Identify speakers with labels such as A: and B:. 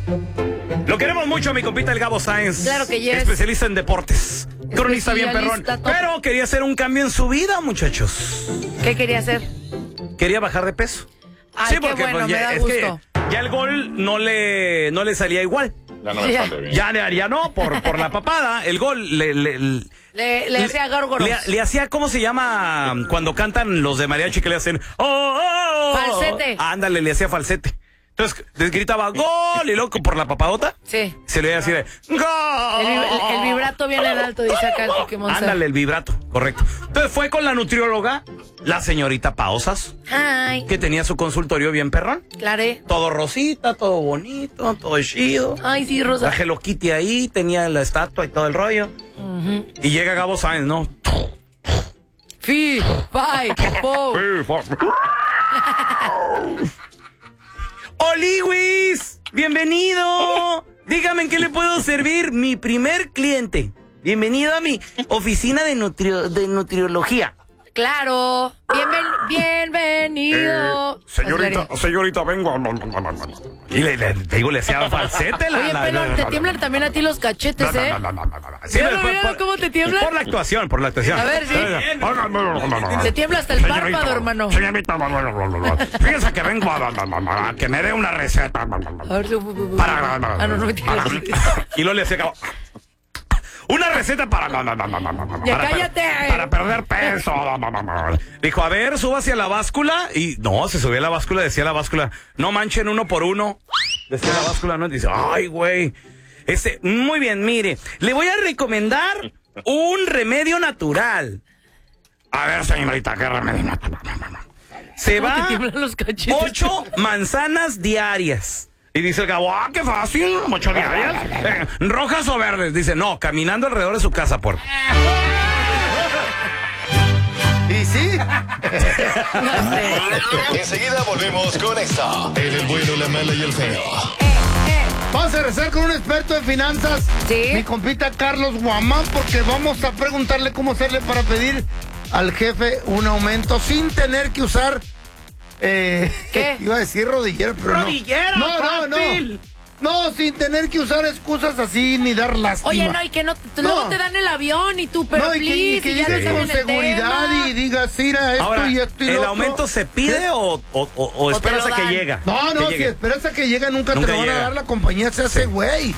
A: Lo queremos mucho a mi compita el Gabo Sáenz.
B: Claro que yes.
A: Especialista en deportes. Cronista bien perrón. Pero quería hacer un cambio en su vida, muchachos.
B: ¿Qué quería hacer?
A: Quería bajar de peso.
B: Ay,
A: sí,
B: qué
A: porque
B: bueno,
A: pues,
B: me
A: ya,
B: da
A: es
B: gusto.
A: que ya el gol no le salía igual.
C: Ya no me sale bien.
A: Ya no, por la papada, el gol
B: Le hacía gárgoros.
A: le hacía, ¿cómo se llama? Cuando cantan los de mariachi que le hacen
B: falsete.
A: Ándale, le hacía falsete. Entonces les gritaba gol y loco por la papadota.
B: Sí.
A: Se le iba así de gol.
B: El vibrato viene en alto, dice acá el Pokémon.
A: Ándale, el vibrato, correcto. Entonces fue con la nutrióloga, la señorita Pausas,
B: Ay,
A: que tenía su consultorio bien perrón.
B: Claré.
A: Todo rosita, todo bonito, todo chido.
B: Ay, sí, Rosa.
A: La Hello Kitty ahí, tenía la estatua y todo el rollo. Y llega Gabo Sáenz, ¿no?
B: Fi, bye, po.
A: ¡Oliwis! ¡Bienvenido! Dígame en qué le puedo servir. Mi primer cliente. Bienvenido a mi oficina de nutriología.
B: Claro. Bienvenido.
A: Señorita, vengo. Y le digo, le hacía falsete.
B: Oye, pero te tiemblan también a ti los cachetes, ¿eh?
A: Sí,
B: Mira cómo te tiemblan.
A: Por la actuación.
B: A ver, sí. Te tiembla hasta el párpado, hermano.
A: Señorita, fíjese que vengo a que me dé una receta.
B: A ver, no me tiembla.
A: Y luego le hacía una receta para
B: cállate.
A: Para perder peso. Dijo, a ver, suba hacia la báscula. Y no, se subía a la báscula, decía la báscula, no manchen 1 por 1. Decía la báscula, ¿no? Dice, ay, güey. Muy bien, mire, le voy a recomendar un remedio natural. A ver, señorita, ¿qué remedio natural? Se
B: ¿Cómo
A: va
B: te tiemblan los cachetes?
A: 8 manzanas diarias. Y dice el Gabo, qué fácil, 8 diarias. ¿Rojas o verdes? Dice, no, caminando alrededor de su casa, por.
D: ¿Y sí?
E: Enseguida volvemos con esta. El bueno, la mala y el feo.
D: Vamos a regresar con un experto en finanzas.
B: Sí.
D: Mi compita Carlos Guamán, porque vamos a preguntarle cómo hacerle para pedir al jefe un aumento sin tener que usar...
B: ¿Qué?
D: Iba a decir rodillera, pero
A: ¡Rodillera,
D: no,
A: fácil!
D: No, sin tener que usar excusas así ni dar lástima.
B: Oye, no, y que luego te dan el avión y tú, pero
D: no,
B: please,
D: y que
B: ya
D: llegues
B: no
D: con
B: saben el
D: seguridad
B: tema.
D: y digas, mira, esto
A: Ahora,
D: y esto y
A: ¿el
D: lo otro.
A: aumento se pide o esperas
B: te lo
A: a que
B: dan?
A: llega?
D: No,
A: Que
D: si
A: llegue.
D: esperas a que llegue, nunca te
A: Nunca
D: lo van a
A: llega.
D: dar, la compañía se hace güey.